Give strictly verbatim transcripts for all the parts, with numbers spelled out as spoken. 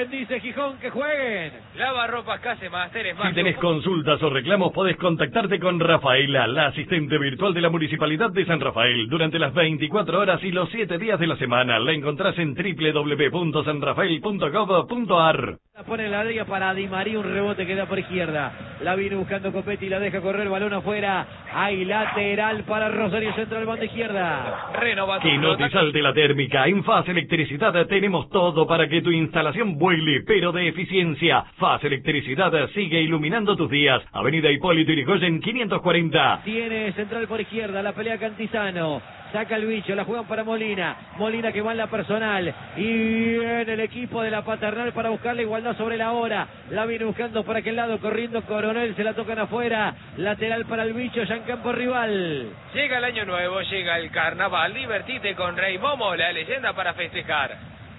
jueguen, dice Gijón, que jueguen. Lavarropas Case Master es más. Si tenés consultas o reclamos, podés contactarte con Rafaela, la asistente virtual de la Municipalidad de San Rafael. Durante las veinticuatro horas y los siete días de la semana, la encontrás en doble u doble u doble u punto san rafael punto gov punto ar. La pone en la liga para Di María, un rebote que da por izquierda. La viene buscando Copetti, la deja correr, balón afuera. Hay lateral para Rosario Central, banda izquierda. Renova. Que no te salte la térmica. En Faz Electricidad tenemos todo para que tu instalación vuele, pero de eficiencia. Faz Electricidad sigue iluminando tus días. Avenida Hipólito Yrigoyen quinientos cuarenta. Tiene Central por izquierda, la pelea Cantizano. Saca el bicho, la juegan para Molina. Molina que va en la personal. Y viene el equipo de la Paternal para buscar la igualdad sobre la hora. La viene buscando por aquel lado, corriendo Coronel, se la tocan afuera. Lateral para el bicho, ya en campo rival. Llega el año nuevo, llega el carnaval. Divertite con Rey Momo, la leyenda para festejar.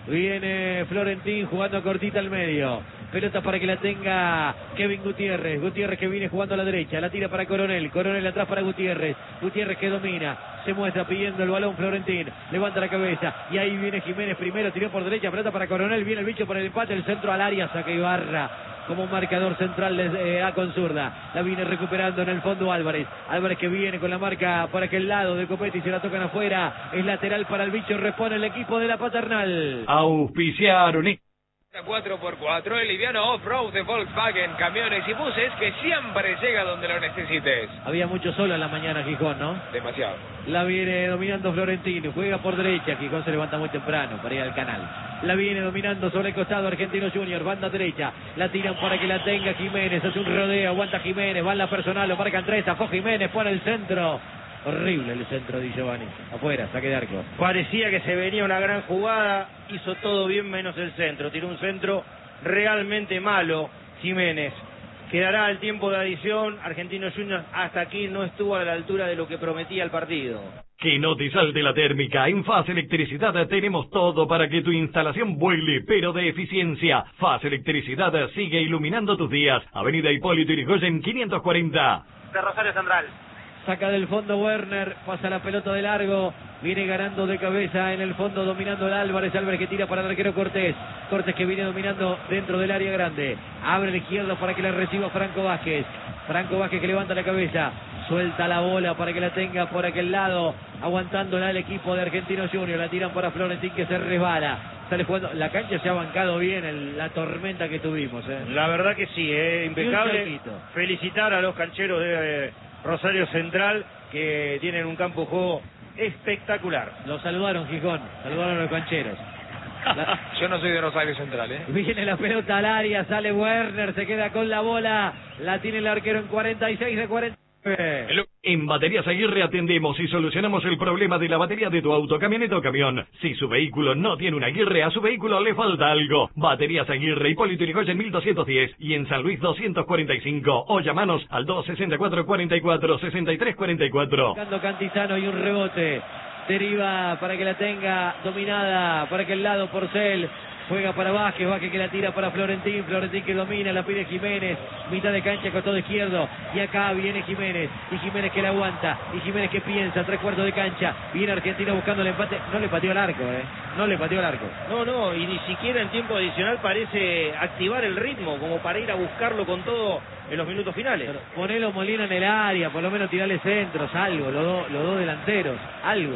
Viene Florentín jugando cortita al medio. Pelota para que la tenga Kevin Gutiérrez. Gutiérrez que viene jugando a la derecha. La tira para Coronel. Coronel atrás para Gutiérrez. Gutiérrez que domina. Se muestra pidiendo el balón Florentín. Levanta la cabeza. Y ahí viene Jiménez primero. Tiró por derecha. Pelota para Coronel. Viene el bicho por el empate. El centro al área. Saca Ibarra. Como un marcador central de eh, A con zurda. La viene recuperando en el fondo Álvarez. Álvarez que viene con la marca por aquel lado de Copetti. Se la tocan afuera. Es lateral para el bicho. Repone el equipo de la Paternal. Auspiciaron. cuatro por cuatro, el liviano off-road de Volkswagen, camiones y buses que siempre llega donde lo necesites. Había mucho sol en la mañana Gijón, ¿no? Demasiado. La viene dominando Florentino, juega por derecha, Gijón se levanta muy temprano para ir al canal. La viene dominando sobre el costado Argentino Junior, banda derecha, la tiran para que la tenga Jiménez, hace un rodeo, aguanta Jiménez, va en la personal, lo marcan tres, afó Jiménez, pone el centro. Horrible el centro de Giovanni. Afuera, saque de arco. Parecía que se venía una gran jugada. Hizo todo bien menos el centro. Tiró un centro realmente malo Jiménez. Quedará el tiempo de adición. Argentino Juniors hasta aquí no estuvo a la altura de lo que prometía el partido. Que no te salte la térmica. En Faz Electricidad tenemos todo para que tu instalación vuele, pero de eficiencia. Faz Electricidad sigue iluminando tus días. Avenida Hipólito Yrigoyen quinientos cuarenta. De Rosario Central. Saca del fondo Werner, pasa la pelota de largo, viene ganando de cabeza en el fondo, dominando el Álvarez, Álvarez que tira para el arquero Cortés, Cortés que viene dominando dentro del área grande, abre la izquierda para que la reciba Franco Vázquez, Franco Vázquez que levanta la cabeza, suelta la bola para que la tenga por aquel lado, aguantándola el equipo de Argentino Junior, la tiran para Florentín que se resbala, sale jugando, la cancha se ha bancado bien el, la tormenta que tuvimos. ¿eh? La verdad que sí, eh, impecable, felicitar a los cancheros de... Eh, Rosario Central, que tienen un campo de juego espectacular. Lo saludaron Gijón, saludaron a los cancheros. La... Yo no soy de Rosario Central, ¿eh? Viene la pelota al área, sale Werner, se queda con la bola, la tiene el arquero en cuarenta y seis de cuarenta y nueve. En Baterías Aguirre atendemos y solucionamos el problema de la batería de tu auto, camioneta o camión. Si su vehículo no tiene una Aguirre, a su vehículo le falta algo. Baterías Aguirre, Hipólito Yrigoyen mil doscientos diez y en San Luis doscientos cuarenta y cinco. O llamanos al dos sesenta y cuatro, cuarenta y cuatro, sesenta y tres cuarenta y cuatro. Buscando Cantizano y un rebote. Deriva para que la tenga dominada por aquel lado Porcel. Juega para Vázquez, Vázquez que la tira para Florentín, Florentín que domina, la pide Jiménez, mitad de cancha, costado izquierdo, y acá viene Jiménez, y Jiménez que la aguanta, y Jiménez que piensa, tres cuartos de cancha, viene Argentina buscando el empate, no le pateó el arco, eh, no le pateó el arco. No, no, y ni siquiera en tiempo adicional parece activar el ritmo, como para ir a buscarlo con todo en los minutos finales. Pero ponelo Molina en el área, por lo menos tirarle centros, algo, los dos, los dos delanteros, algo.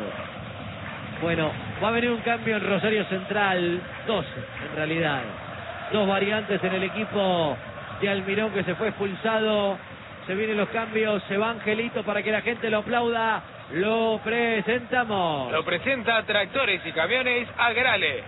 Bueno, va a venir un cambio en Rosario Central, dos en realidad, dos variantes en el equipo de Almirón que se fue expulsado, se vienen los cambios, se va Angelito para que la gente lo aplauda, lo presentamos. Lo presenta Tractores y Camiones Agrale.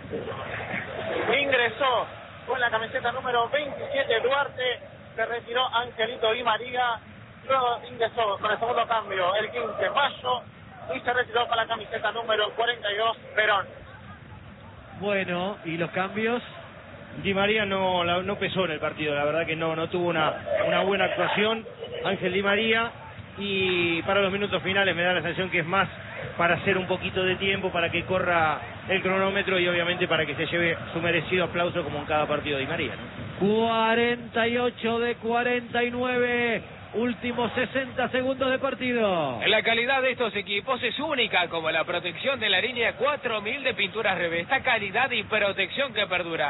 Ingresó con la camiseta número veintisiete Duarte, se retiró Angelito Di María, luego ingresó con el segundo cambio el quince Mayo, y se retiró con la camiseta número cuarenta y dos, Perón. Bueno, ¿y los cambios? Di María no, la, no pesó en el partido, la verdad que no, no tuvo una, una buena actuación, Ángel Di María, y para los minutos finales me da la sensación que es más para hacer un poquito de tiempo, para que corra el cronómetro y obviamente para que se lleve su merecido aplauso como en cada partido de Di María, ¿no? cuarenta y ocho de cuarenta y nueve. Últimos sesenta segundos de partido. La calidad de estos equipos es única, como la protección de la línea cuatro mil de pinturas Revesta, calidad y protección que perduran.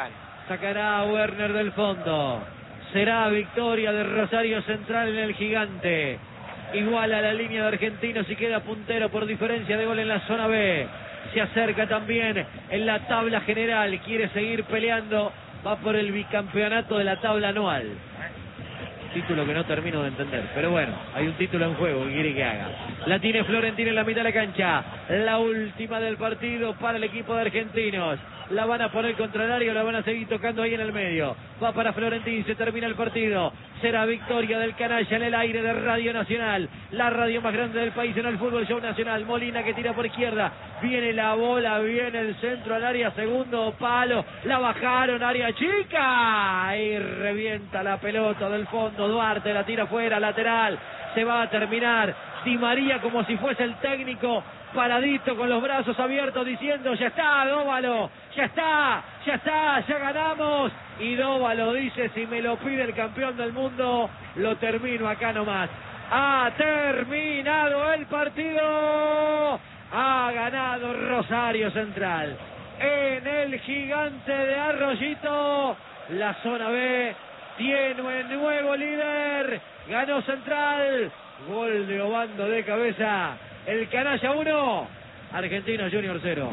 sacará a Werner del fondo. Será victoria de Rosario Central en el Gigante. Igual a la línea de Argentinos y queda puntero por diferencia de gol en la zona B. Se acerca también en la tabla general. Quiere seguir peleando. Va por el bicampeonato de la tabla anual. Título que no termino de entender. Pero bueno, hay un título en juego que quiere que haga. La tiene Florentín en la mitad de la cancha. La última del partido para el equipo de Argentinos. La van a poner contra el área, la van a seguir tocando ahí en el medio. Va para Florentín, se termina el partido. Será victoria del canalla en el aire de Radio Nacional. La radio más grande del país en el fútbol show nacional. Molina que tira por izquierda. Viene la bola, viene el centro al área, segundo palo. La bajaron, área chica. Y revienta la pelota del fondo. Duarte la tira fuera, lateral. Se va a terminar. Di María como si fuese el técnico. Paradito con los brazos abiertos diciendo ya está Dóvalo, ya está, ya está, ya ganamos. Y Dóvalo dice si me lo pide el campeón del mundo, lo termino acá nomás. Ha terminado el partido, ha ganado Rosario Central. En el Gigante de Arroyito, la zona B tiene un nuevo líder, ganó Central, gol de Obando de cabeza. El canalla uno, Argentinos Junior cero.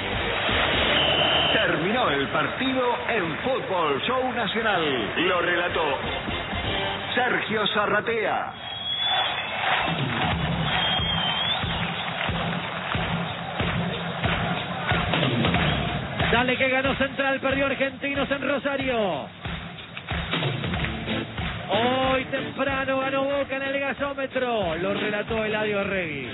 Terminó el partido en Fútbol Show Nacional. Lo relató Sergio Zarratea. Dale que ganó Central, perdió Argentinos en Rosario. Hoy temprano ganó Boca en el gasómetro. Lo relató Eladio Arregui.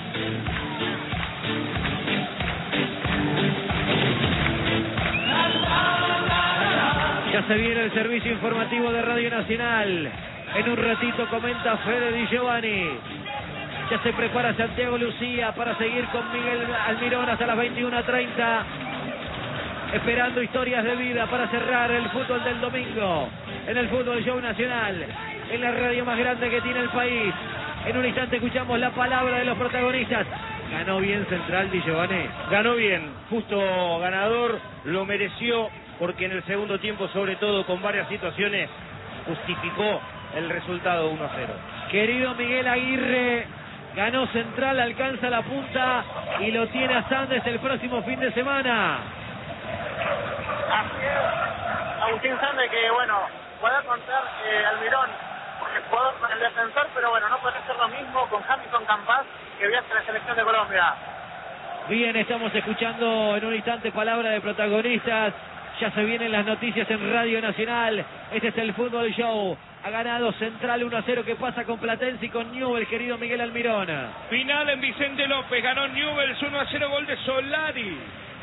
Ya se viene el servicio informativo de Radio Nacional. En un ratito comenta Fede Di Giovanni. Ya se prepara Santiago Lucía para seguir con Miguel Almirón hasta las veintiuna treinta. Esperando historias de vida para cerrar el fútbol del domingo. En el Fútbol Show Nacional. En la radio más grande que tiene el país. En un instante escuchamos la palabra de los protagonistas. Ganó bien Central, Di Giovanni. Ganó bien, justo ganador, lo mereció, porque en el segundo tiempo, sobre todo con varias situaciones, justificó el resultado uno a cero. Querido Miguel Aguirre, ganó Central, alcanza la punta y lo tiene a Sandes el próximo fin de semana. Así es, Agustín Sandes, que bueno, puede contar eh, Almirón, porque jugador con el defensor, pero bueno, no puede ser lo mismo con Hamilton Campas, que viaja a la selección de Colombia. Bien, estamos escuchando en un instante palabra de protagonistas. Ya se vienen las noticias en Radio Nacional. Este es el Fútbol Show. Ha ganado Central uno a cero, que pasa con Platense y con Newell's, querido Miguel Almirón. Final en Vicente López, ganó Newell's uno a cero, gol de Solari.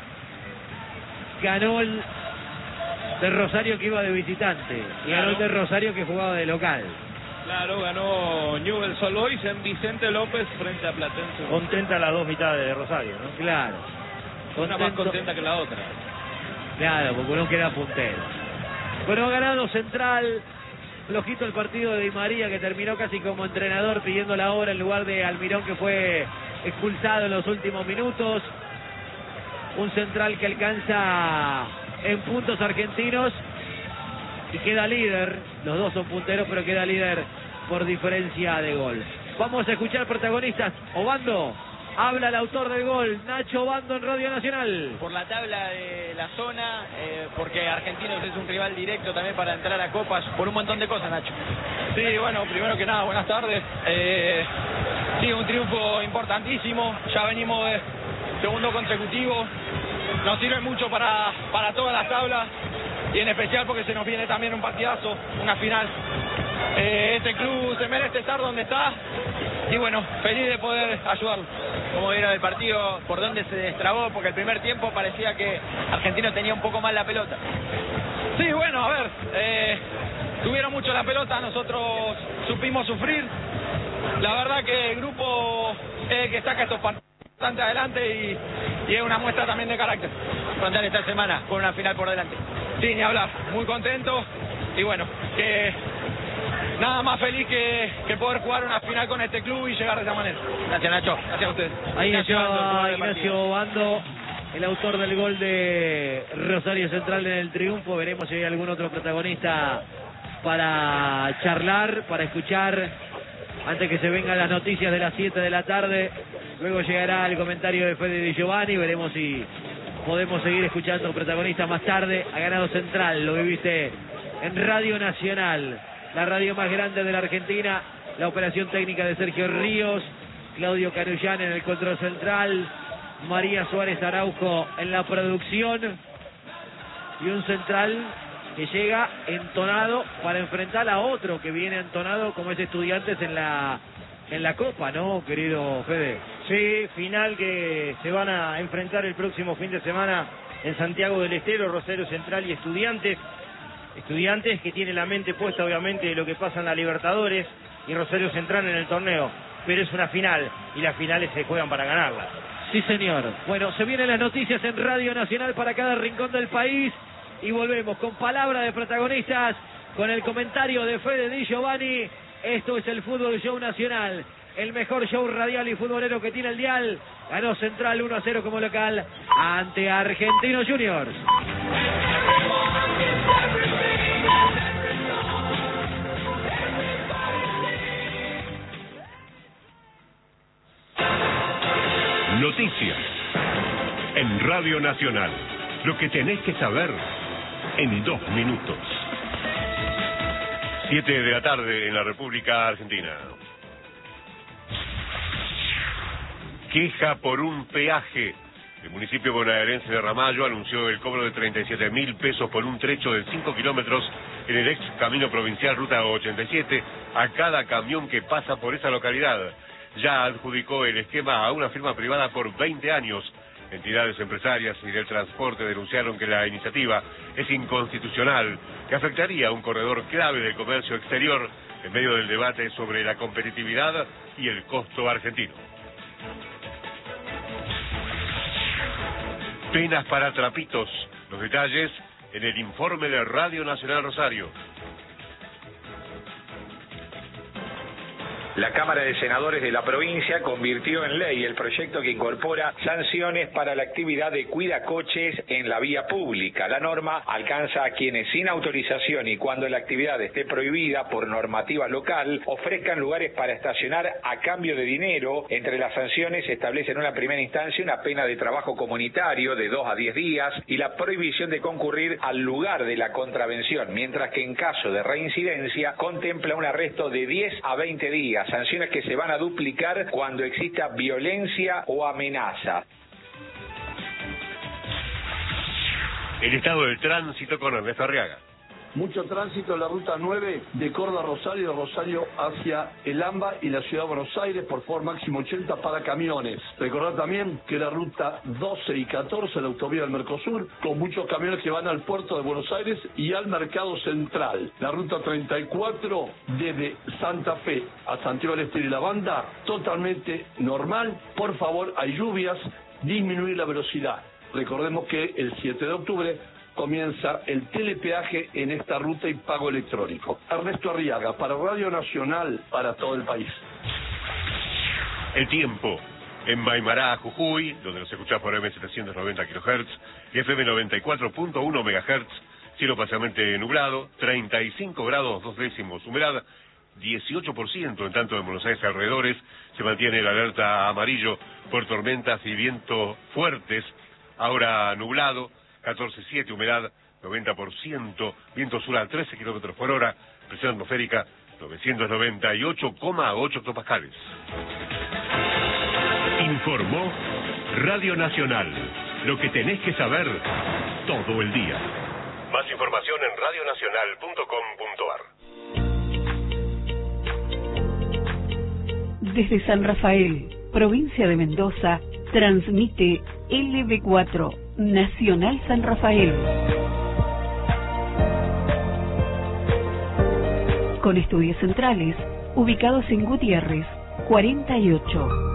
Ganó el de Rosario, que iba de visitante. Y ganó el de Rosario, que jugaba de local. Claro, ganó Newell's Old Boys en Vicente López frente a Platense. Contenta las dos mitades de Rosario, ¿no? Claro. Una más contenta que la otra. Claro, porque uno queda puntero. Bueno, ha ganado Central. Flojito el partido de Di María, que terminó casi como entrenador pidiendo la hora en lugar de Almirón, que fue expulsado en los últimos minutos. Un Central que alcanza en puntos Argentinos y queda líder. Los dos son punteros, pero queda líder por diferencia de gol. Vamos a escuchar protagonistas. Obando, habla el autor del gol, Nacho Obando, en Radio Nacional. Por la tabla de la zona, eh, porque Argentinos es un rival directo también para entrar a Copas, por un montón de cosas, Nacho. Sí, bueno, primero que nada, buenas tardes. Eh, sí, un triunfo importantísimo, ya venimos de segundo consecutivo, nos sirve mucho para, para todas las tablas y en especial porque se nos viene también un partidazo, una final. Eh, este club se merece estar donde está y bueno, feliz de poder ayudarlo. ¿Cómo vieron el partido? ¿Por dónde se destrabó? Porque el primer tiempo parecía que Argentino tenía un poco más la pelota. Sí, bueno, a ver, eh, tuvieron mucho la pelota, nosotros supimos sufrir. La verdad que el grupo es el que saca estos partidos bastante adelante y, y es una muestra también de carácter. Contar esta semana con una final por delante. Sí, ni hablar, muy contento y bueno, que nada más feliz que, que poder jugar una final con este club y llegar de esa manera. Gracias, Nacho. Gracias a ustedes. Ahí Ignacio estaba Obando, Ignacio Obando el autor del gol de Rosario Central en el triunfo. Veremos si hay algún otro protagonista para charlar, para escuchar, antes que se vengan las noticias de las siete de la tarde. Luego llegará el comentario de Fede Di Giovanni. Veremos si podemos seguir escuchando protagonistas más tarde. Ha ganado Central, lo viviste en Radio Nacional, la radio más grande de la Argentina. La operación técnica de Sergio Ríos, Claudio Carullán en el control central, María Suárez Araujo en la producción, y un Central que llega entonado para enfrentar a otro que viene entonado como es Estudiantes en la en la Copa, ¿no, querido Fede? Sí, final que se van a enfrentar el próximo fin de semana en Santiago del Estero, Rosario Central y Estudiantes. Estudiantes que tiene la mente puesta obviamente de lo que pasa en la Libertadores, y Rosario Central en el torneo, pero es una final y las finales se juegan para ganarlas. Sí, señor. Bueno, se vienen las noticias en Radio Nacional para cada rincón del país y volvemos con palabra de protagonistas, con el comentario de Fede Di Giovanni. Esto es el Fútbol Show Nacional, el mejor show radial y futbolero que tiene el dial. Ganó Central uno a cero como local ante Argentinos Juniors. Noticias en Radio Nacional. Lo que tenés que saber en dos minutos. Siete de la tarde en la República Argentina. Queja por un peaje. El municipio bonaerense de Ramallo anunció el cobro de treinta y siete mil pesos por un trecho de cinco kilómetros en el ex camino provincial Ruta ochenta y siete a cada camión que pasa por esa localidad. Ya adjudicó el esquema a una firma privada por veinte años. Entidades empresarias y del transporte denunciaron que la iniciativa es inconstitucional, que afectaría a un corredor clave del comercio exterior en medio del debate sobre la competitividad y el costo argentino. Penas para trapitos. Los detalles en el informe de Radio Nacional Rosario. La Cámara de Senadores de la provincia convirtió en ley el proyecto que incorpora sanciones para la actividad de cuidacoches en la vía pública. La norma alcanza a quienes sin autorización y cuando la actividad esté prohibida por normativa local ofrezcan lugares para estacionar a cambio de dinero. Entre las sanciones se establece en una primera instancia una pena de trabajo comunitario de dos a diez días y la prohibición de concurrir al lugar de la contravención, mientras que en caso de reincidencia contempla un arresto de diez a veinte días. Sanciones que se van a duplicar cuando exista violencia o amenaza. El estado del tránsito con Ernesto Arriaga. Mucho tránsito en la ruta nueve de Córdoba a Rosario, de Rosario hacia el AMBA y la ciudad de Buenos Aires, por favor máximo ochenta para camiones. Recordar también que la ruta doce y catorce, la autovía del Mercosur, con muchos camiones que van al puerto de Buenos Aires y al mercado central. La ruta treinta y cuatro desde Santa Fe a Santiago del Estero y la Banda, totalmente normal. Por favor, hay lluvias, disminuir la velocidad. Recordemos que el siete de octubre comienza el telepeaje en esta ruta y pago electrónico. Ernesto Arriaga, para Radio Nacional, para todo el país. El tiempo. En Maimará, Jujuy, donde nos escuchás por eme setecientos noventa kilohertz y efe eme noventa y cuatro punto uno megahertz, cielo parcialmente nublado, treinta y cinco grados dos décimos, humedad dieciocho por ciento, en tanto en Buenos Aires alrededores se mantiene el alerta amarillo por tormentas y vientos fuertes, ahora nublado, catorce punto siete, humedad noventa por ciento, viento sur a trece kilómetros por hora, presión atmosférica novecientos noventa y ocho coma ocho hectopascales. Informó Radio Nacional, lo que tenés que saber todo el día. Más información en radio nacional punto com punto ar. Desde San Rafael, provincia de Mendoza, transmite ele be cuatro, Nacional San Rafael. Con estudios centrales, ubicados en Gutiérrez, cuarenta y ocho.